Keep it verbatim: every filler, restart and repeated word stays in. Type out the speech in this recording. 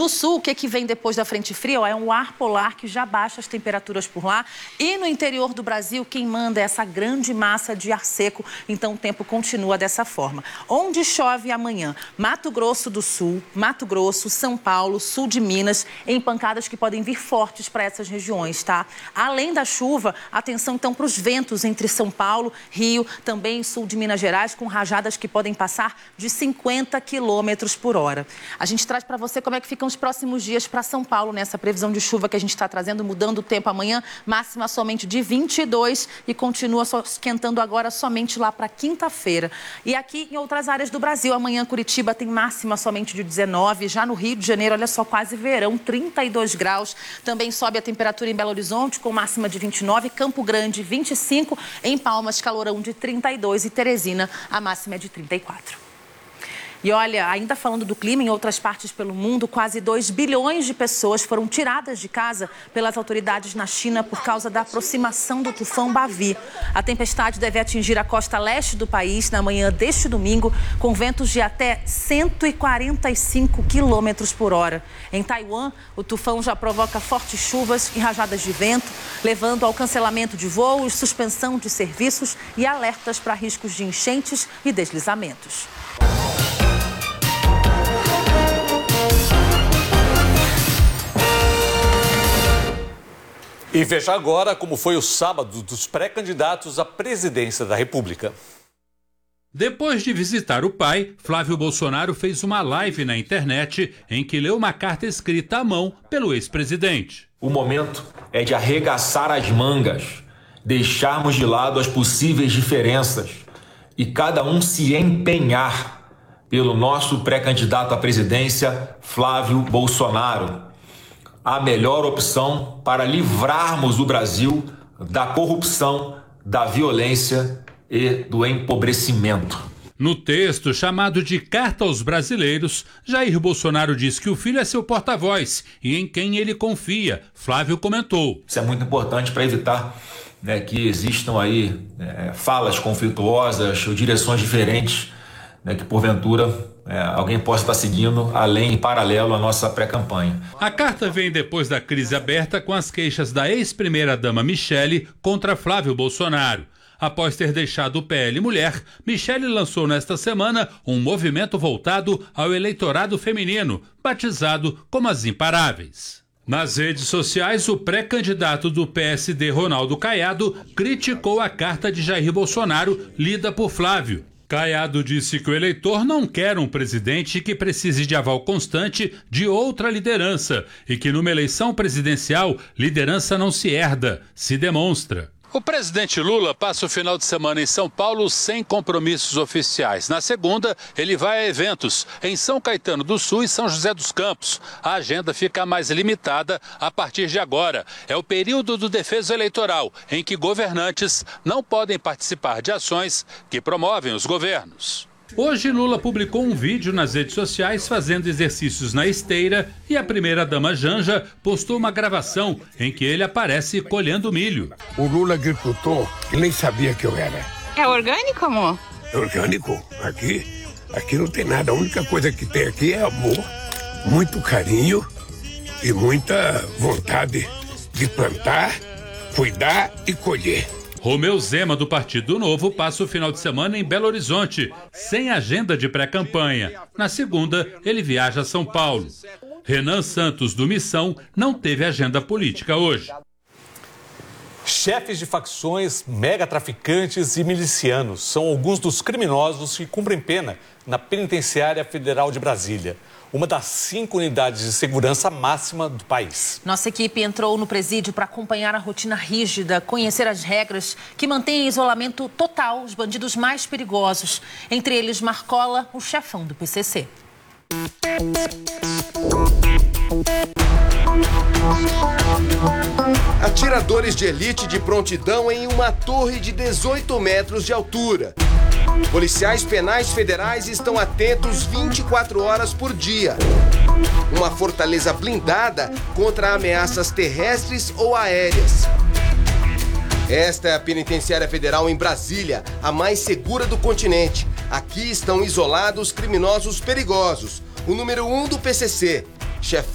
No sul, o que, que vem depois da frente fria? Ó, é um ar polar que já baixa as temperaturas por lá. E no interior do Brasil, quem manda é essa grande massa de ar seco. Então, o tempo continua dessa forma. Onde chove amanhã? Mato Grosso do Sul, Mato Grosso, São Paulo, sul de Minas, em pancadas que podem vir fortes para essas regiões, tá? Além da chuva, atenção então para os ventos entre São Paulo, Rio, também sul de Minas Gerais, com rajadas que podem passar de cinquenta quilômetros por hora. A gente traz para você como é que ficam os próximos dias para São Paulo, nessa previsão de chuva que a gente está trazendo, mudando o tempo amanhã, máxima somente de vinte e dois e continua só esquentando agora somente lá para quinta-feira. E aqui em outras áreas do Brasil, amanhã Curitiba tem máxima somente de dezenove, já no Rio de Janeiro, olha só, quase verão, trinta e dois graus. Também sobe a temperatura em Belo Horizonte, com máxima de vinte e nove, Campo Grande vinte e cinco, em Palmas, calorão de trinta e dois e Teresina, a máxima é de trinta e quatro. E olha, ainda falando do clima, em outras partes pelo mundo, quase dois bilhões de pessoas foram tiradas de casa pelas autoridades na China por causa da aproximação do tufão Bavi. A tempestade deve atingir a costa leste do país na manhã deste domingo, com ventos de até cento e quarenta e cinco quilômetros por hora. Em Taiwan, o tufão já provoca fortes chuvas e rajadas de vento, levando ao cancelamento de voos, suspensão de serviços e alertas para riscos de enchentes e deslizamentos. E veja agora como foi o sábado dos pré-candidatos à presidência da República. Depois de visitar o pai, Flávio Bolsonaro fez uma live na internet em que leu uma carta escrita à mão pelo ex-presidente. O momento é de arregaçar as mangas, deixarmos de lado as possíveis diferenças e cada um se empenhar pelo nosso pré-candidato à presidência, Flávio Bolsonaro. A melhor opção para livrarmos o Brasil da corrupção, da violência e do empobrecimento. No texto chamado de Carta aos Brasileiros, Jair Bolsonaro diz que o filho é seu porta-voz e em quem ele confia. Flávio comentou. Isso é muito importante para evitar, né, que existam aí é, falas conflituosas ou direções diferentes, né, que porventura É, alguém possa estar seguindo além, em paralelo, à nossa pré-campanha. A carta vem depois da crise aberta com as queixas da ex-primeira-dama Michele contra Flávio Bolsonaro. Após ter deixado o P L Mulher, Michele lançou nesta semana um movimento voltado ao eleitorado feminino, batizado como as Imparáveis. Nas redes sociais, o pré-candidato do P S D, Ronaldo Caiado, criticou a carta de Jair Bolsonaro, lida por Flávio. Caiado disse que o eleitor não quer um presidente que precise de aval constante de outra liderança e que numa eleição presidencial, liderança não se herda, se demonstra. O presidente Lula passa o final de semana em São Paulo sem compromissos oficiais. Na segunda, ele vai a eventos em São Caetano do Sul e São José dos Campos. A agenda fica mais limitada a partir de agora. É o período do defeso eleitoral, em que governantes não podem participar de ações que promovem os governos. Hoje, Lula publicou um vídeo nas redes sociais fazendo exercícios na esteira e a primeira-dama Janja postou uma gravação em que ele aparece colhendo milho. O Lula agricultor, que nem sabia que eu era. É orgânico, amor? É orgânico? Aqui? Aqui não tem nada. A única coisa que tem aqui é amor, muito carinho e muita vontade de plantar, cuidar e colher. Romeu Zema, do Partido Novo, passa o final de semana em Belo Horizonte, sem agenda de pré-campanha. Na segunda, ele viaja a São Paulo. Renan Santos, do Missão, não teve agenda política hoje. Chefes de facções, megatraficantes e milicianos são alguns dos criminosos que cumprem pena na Penitenciária Federal de Brasília, uma das cinco unidades de segurança máxima do país. Nossa equipe entrou no presídio para acompanhar a rotina rígida, conhecer as regras que mantêm em isolamento total os bandidos mais perigosos. Entre eles, Marcola, o chefão do P C C. Atiradores de elite de prontidão em uma torre de dezoito metros de altura. Policiais penais federais estão atentos vinte e quatro horas por dia. Uma fortaleza blindada contra ameaças terrestres ou aéreas. Esta é a Penitenciária Federal em Brasília, a mais segura do continente. Aqui estão isolados criminosos perigosos. O número um do P C C, chefão